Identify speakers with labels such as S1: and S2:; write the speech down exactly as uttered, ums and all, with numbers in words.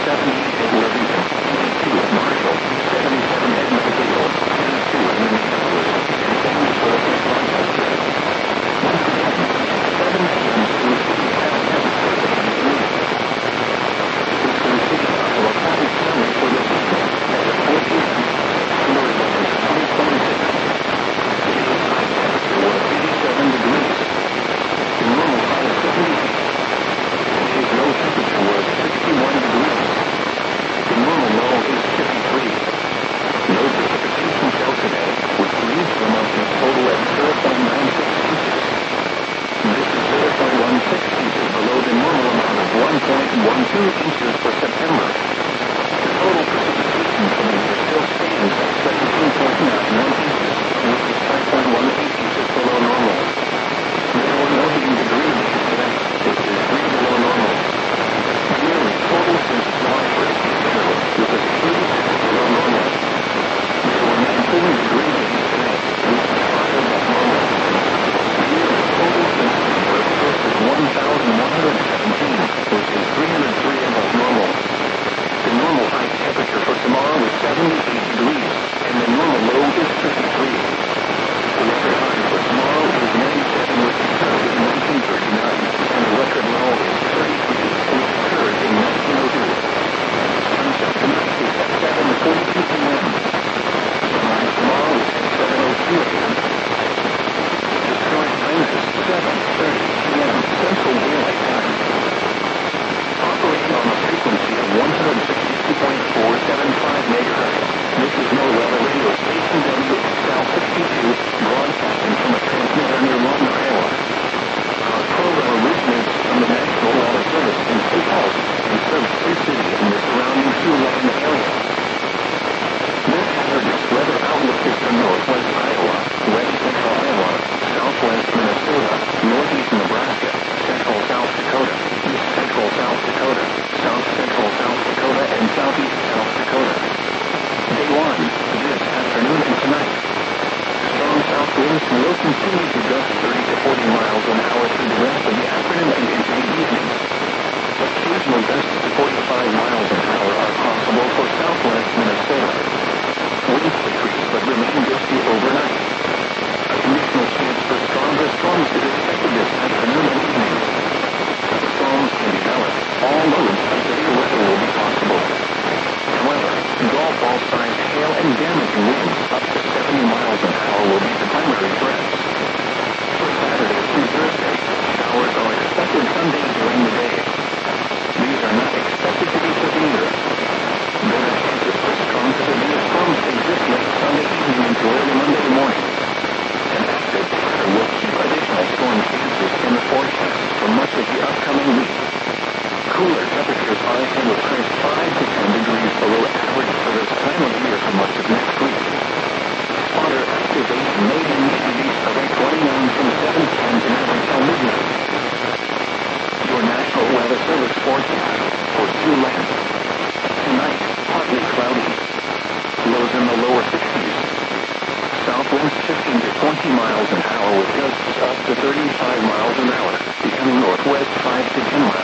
S1: seventy-eight at Livingston, eighty-two at Marshall, seventy-seven at Mayfield, eighty-two at Minneapolis, and seventy-four at Rochester. Once again, seven p m Sioux City has a temperature of eighty degrees. The Sioux City Ottawa traffic summary for this evening at the fourteenth of September eleventh, twenty twenty-six. Today's high temperature was eighty-seven degrees. The normal high is seventy-eight. Today's low temperature was sixty-one degrees. The normal low is fifty-three. No precipitation fell today, with leaves from up to total at zero point nine six inches. This is zero point one six inches below the normal amount of one point one two inches for September. The total precipitation for the year still stands at seventeen point nine one inches, which is five point one eight inches below normal. There were no heating degree days today, which is three below normal. The yearly total since July first was at thirty-six below normal. There were nine cooling degree days today, which is five above normal. The yearly total since January first is one thousand one hundred seventeen, which is three hundred three above normal. The normal high temperature for tomorrow is seventy-eight degrees, and the normal low is fifty-three. The record high for tomorrow is ninety-seven, which occurred in nineteen thirty-nine, and the record low is thirty-three, which occurred in nineteen oh two. Sunset tonight is at seven forty-two p m Sunrise tomorrow is at seven oh two a m The current time is seven thirty p m Central Daylight Time. Operating on a frequency of one hundred sixty-two point four seven five megahertz, this is NORWeather radio station W X L sixty-two, broadcasting from a transmitter near Lawton, Iowa. Our program originates from the National Weather Service in Sioux Falls and serves Sioux City and the surrounding Siouxland area. This hazardous weather outlook is for northwest Iowa, west central Iowa, southwest Minnesota, northeast Nebraska, central South Dakota, east central South Dakota, south central South Dakota, and southeast South Dakota. Day one, this afternoon and tonight. Strong south winds will continue to gust thirty to forty miles an hour through the rest of the afternoon and into the evening. Occasional gusts to forty-five miles an hour are possible for southwest Minnesota. Winds decrease but remain gusty overnight. A conditional chance for stronger storms is expected this afternoon and evening. Storms can develop. All modes of severe weather will be possible. However, golf ball-sized hail and damaging winds up to seventy miles an hour will be the primary threats. For Saturday through Thursday, showers are expected Sunday during the day. These are not expected to be severe. Better chances for strong to severe storms exist late Sunday evening into early Monday morning. An active pattern will keep additional storm chances in the forecast for much of the upcoming week. Cooler temperatures are ahead with crisp five to ten degrees below average for this time of year for much of next week. Spotter activation may be introduced by twenty-nine from seven p m tonight until midnight. Your National Weather Service forecast for Siouxland. Tonight, partly cloudy. Lows in the lower sixties. South winds fifteen to twenty miles an hour with gusts up to thirty-five miles an hour, becoming northwest five to ten miles.